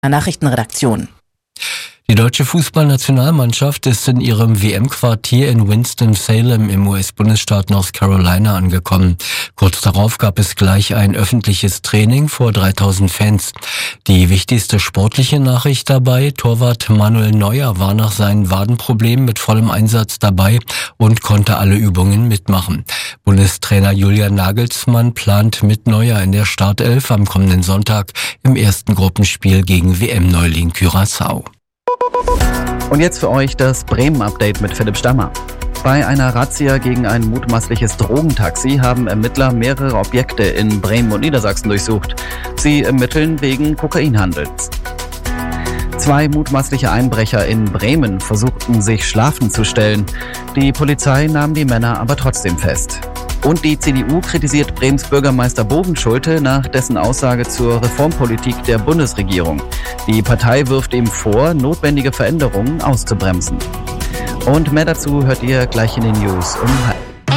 Nachrichtenredaktion. Die deutsche Fußballnationalmannschaft ist in ihrem WM-Quartier in Winston-Salem im US-Bundesstaat North Carolina angekommen. Kurz darauf gab es gleich ein öffentliches Training vor 3000 Fans. Die wichtigste sportliche Nachricht dabei: Torwart Manuel Neuer war nach seinen Wadenproblemen mit vollem Einsatz dabei und konnte alle Übungen mitmachen. Bundestrainer Julian Nagelsmann plant mit Neuer in der Startelf am kommenden Sonntag im ersten Gruppenspiel gegen WM-Neuling Curaçao. Und jetzt für euch das Bremen-Update mit Philipp Stammer. Bei einer Razzia gegen ein mutmaßliches Drogentaxi haben Ermittler mehrere Objekte in Bremen und Niedersachsen durchsucht. Sie ermitteln wegen Kokainhandels. 2 mutmaßliche Einbrecher in Bremen versuchten, sich schlafend zu stellen. Die Polizei nahm die Männer aber trotzdem fest. Und die CDU kritisiert Brems Bürgermeister Bovenschulte nach dessen Aussage zur Reformpolitik der Bundesregierung. Die Partei wirft ihm vor, notwendige Veränderungen auszubremsen. Und mehr dazu hört ihr gleich in den News um 12:30.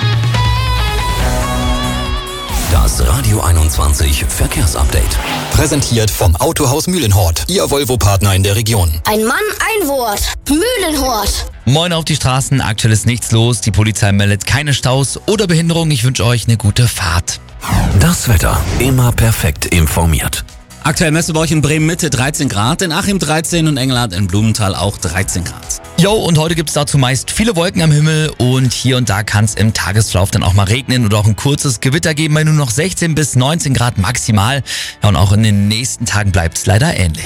Das Radio 21 Verkehrsupdate. Präsentiert vom Autohaus Mühlenhort, Ihr Volvo-Partner in der Region. Ein Mann, ein Wort. Mühlenhort. Moin auf die Straßen, aktuell ist nichts los. Die Polizei meldet keine Staus oder Behinderungen. Ich wünsche euch eine gute Fahrt. Das Wetter immer perfekt informiert. Aktuell Messe bei euch in Bremen Mitte 13 Grad, in Achim 13 und Engelhardt in Blumenthal auch 13 Grad. Jo, und heute gibt's dazu meist viele Wolken am Himmel und hier und da kann's im Tagesverlauf dann auch mal regnen oder auch ein kurzes Gewitter geben bei nur noch 16 bis 19 Grad maximal. Ja, und auch in den nächsten Tagen bleibt's leider ähnlich.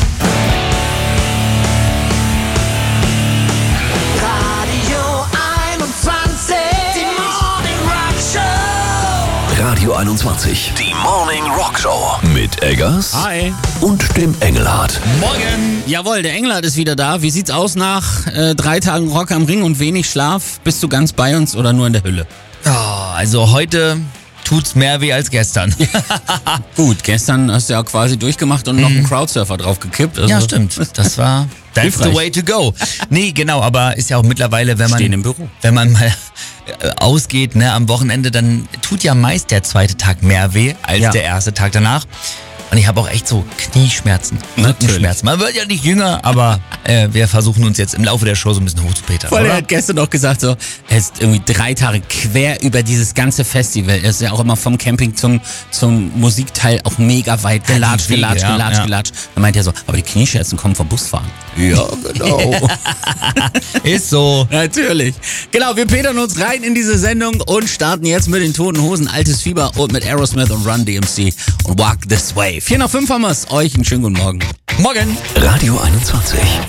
Radio 21, die Morning Rock Show mit Eggers. Hi. Und dem Engelhardt. Morgen. Jawohl, der Engelhardt ist wieder da. Wie sieht's aus nach 3 Tagen Rock am Ring und wenig Schlaf? Bist du ganz bei uns oder nur in der Hülle? Ja, also heute tut's mehr weh als gestern. Gut, gestern hast du ja quasi durchgemacht und noch einen Crowdsurfer draufgekippt. Also ja, stimmt. Das war that's the way to go. Nee, genau, aber ist ja auch mittlerweile, wenn man stehen im Büro. Wenn man mal ausgeht, ne, am Wochenende, dann tut ja meist der zweite Tag mehr weh als der erste Tag danach. Und ich habe auch echt so Knieschmerzen, Rückenschmerzen. Man wird ja nicht jünger, aber wir versuchen uns jetzt im Laufe der Show so ein bisschen hochzupetern. Voll, er hat gestern noch gesagt, so, er ist irgendwie 3 Tage quer über dieses ganze Festival. Er ist ja auch immer vom Camping zum Musikteil auch mega weit gelatscht. Dann meint er so, aber die Knieschmerzen kommen vom Busfahren. Ja, genau. Ist so. Natürlich. Genau, wir petern uns rein in diese Sendung und starten jetzt mit den Toten Hosen, Altes Fieber und mit Aerosmith und Run DMC und Walk This Way. 4 nach 5 haben wir's. Euch einen schönen guten Morgen. Morgen. Radio 21.